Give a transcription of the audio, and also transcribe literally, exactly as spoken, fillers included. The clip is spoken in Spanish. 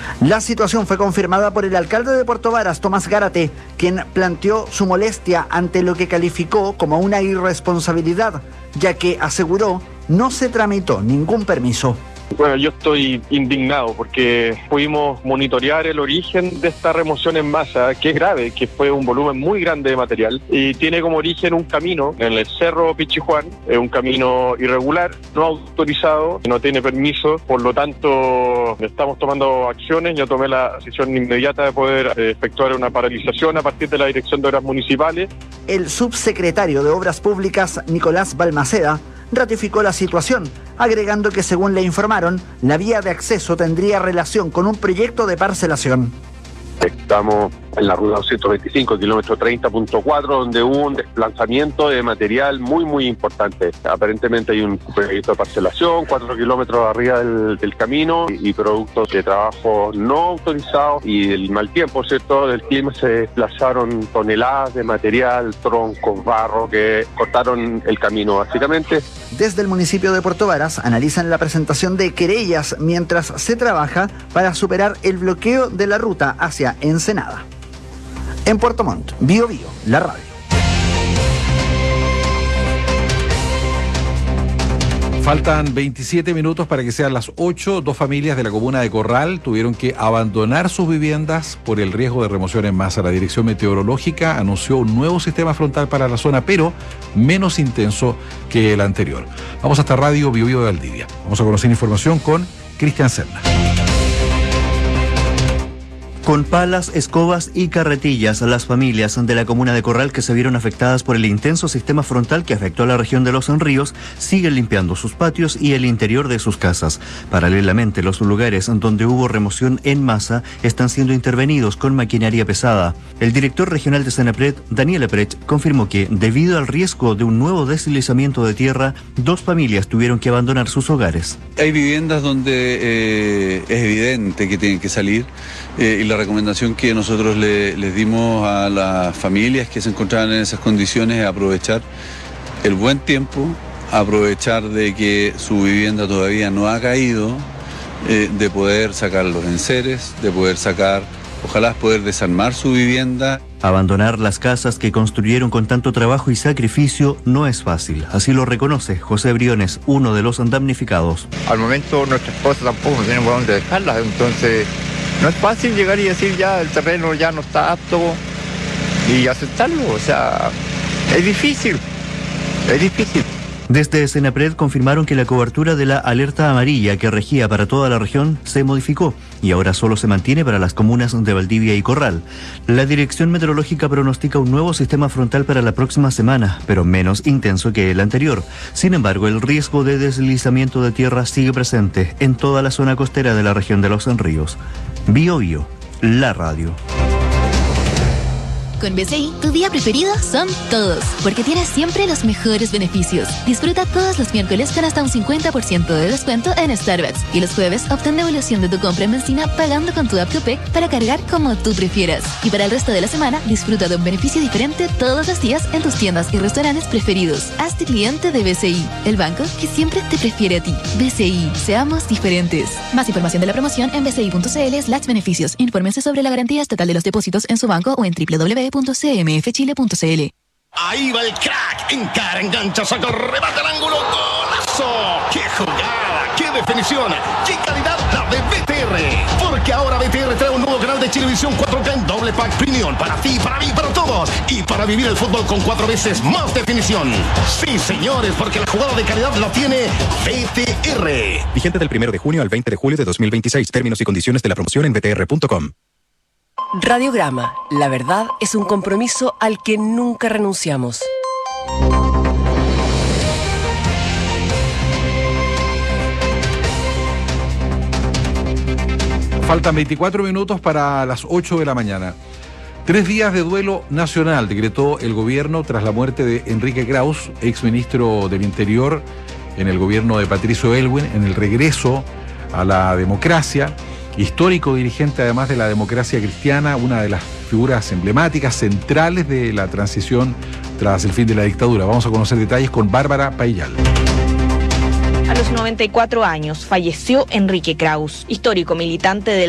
La situación fue confirmada por el alcalde de Puerto Varas, Tomás Gárate, quien planteó su molestia ante lo que calificó como una irresponsabilidad, ya que aseguró no se tramitó ningún permiso. Bueno, yo estoy indignado porque pudimos monitorear el origen de esta remoción en masa, que es grave, que fue un volumen muy grande de material y tiene como origen un camino en el Cerro Pichijuán, es un camino irregular, no autorizado, no tiene permiso, por lo tanto estamos tomando acciones. Yo tomé la decisión inmediata de poder eh, efectuar una paralización a partir de la Dirección de Obras Municipales. El subsecretario de Obras Públicas, Nicolás Balmaceda, ratificó la situación, agregando que según le informaron, la vía de acceso tendría relación con un proyecto de parcelación. Estamos en la ruta doscientos veinticinco, kilómetro treinta punto cuatro, donde hubo un desplazamiento de material muy, muy importante. Aparentemente hay un proyecto de parcelación, cuatro kilómetros arriba del, del camino, y, y productos de trabajo no autorizados, y el mal tiempo, ¿cierto?, del clima, se desplazaron toneladas de material, troncos, barro, que cortaron el camino, básicamente. Desde el municipio de Puerto Varas analizan la presentación de querellas mientras se trabaja para superar el bloqueo de la ruta hacia Ensenada. En Puerto Montt, Bio Bio, la radio. Faltan veintisiete minutos para que sean las ocho. Dos familias de la comuna de Corral tuvieron que abandonar sus viviendas por el riesgo de remoción en masa. La Dirección Meteorológica anunció un nuevo sistema frontal para la zona, pero menos intenso que el anterior. Vamos hasta Radio Bio Bio de Valdivia. Vamos a conocer información con Cristian Serna. Con palas, escobas y carretillas, las familias de la comuna de Corral que se vieron afectadas por el intenso sistema frontal que afectó a la región de Los Ríos siguen limpiando sus patios y el interior de sus casas. Paralelamente, los lugares donde hubo remoción en masa están siendo intervenidos con maquinaria pesada. El director regional de Senapred, Daniel Eprech, confirmó que, debido al riesgo de un nuevo deslizamiento de tierra, dos familias tuvieron que abandonar sus hogares. Hay viviendas donde eh, es evidente que tienen que salir, eh, y la recomendación que nosotros le, les dimos a las familias que se encontraban en esas condiciones es aprovechar el buen tiempo, aprovechar de que su vivienda todavía no ha caído, eh, de poder sacar los enseres, de poder sacar, ojalá poder desarmar su vivienda. Abandonar las casas que construyeron con tanto trabajo y sacrificio no es fácil, así lo reconoce José Briones, uno de los damnificados. Al momento nuestra esposa tampoco no tiene por dónde dejarlas, entonces no es fácil llegar y decir ya el terreno ya no está apto y aceptarlo, o sea, es difícil, es difícil. Desde Senapred confirmaron que la cobertura de la alerta amarilla que regía para toda la región se modificó y ahora solo se mantiene para las comunas de Valdivia y Corral. La Dirección Meteorológica pronostica un nuevo sistema frontal para la próxima semana, pero menos intenso que el anterior. Sin embargo, el riesgo de deslizamiento de tierra sigue presente en toda la zona costera de la región de Los Ríos. Bio Bio, la radio. Con B C I, tu día preferido son todos, porque tienes siempre los mejores beneficios. Disfruta todos los miércoles con hasta un cincuenta por ciento de descuento en Starbucks. Y los jueves, obtén devolución de tu compra en benzina pagando con tu app Copec para cargar como tú prefieras. Y para el resto de la semana, disfruta de un beneficio diferente todos los días en tus tiendas y restaurantes preferidos. Hazte cliente de B C I, el banco que siempre te prefiere a ti. B C I, seamos diferentes. Más información de la promoción en bci.cl slash beneficios. Infórmense sobre la garantía estatal de los depósitos en su banco o en doble u doble u doble u punto c m f chile punto c l. Ahí va el crack, encara, engancha, saca, remata al ángulo, golazo. ¡Qué jugada! ¡Qué definición! ¡Qué calidad la de B T R! Porque ahora B T R trae un nuevo canal de Chilevisión cuatro K en doble pack premium para ti, para mí, para todos, y para vivir el fútbol con cuatro veces más definición. Sí, señores, porque la jugada de calidad la tiene B T R. Vigente del primero de junio al veinte de julio de dos mil veintiséis. Términos y condiciones de la promoción en b t r punto com. Radiograma. La verdad es un compromiso al que nunca renunciamos. Faltan veinticuatro minutos para las ocho de la mañana. Tres días de duelo nacional decretó el gobierno tras la muerte de Enrique Kraus, exministro del Interior en el gobierno de Patricio Aylwin, en el regreso a la democracia. Histórico dirigente además de la democracia cristiana, una de las figuras emblemáticas, centrales de la transición tras el fin de la dictadura. Vamos a conocer detalles con Bárbara Paillal. A los noventa y cuatro años falleció Enrique Kraus, histórico militante del